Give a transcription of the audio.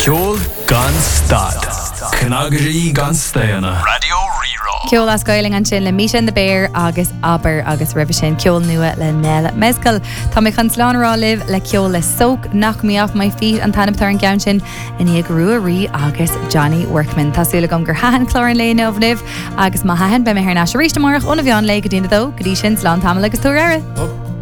Ceol gan stad. Canagarí gan Stayana. Radio Rero. Ceol as gailing an sin le Misha and the Bear agus Aber agus Rivishin ceol nua le Nell Mezcal. Tá me chun slánará live le ceol le soak knock me off my feet an tanaptar an gown sin in ag Ruarí agus Johnny Workman. Tásúla gom gur hahan chlórin le nov live agus ma hahan be me her na sirísta marach on a bhean le go dtína dó, go dí sin slán tamil agus túr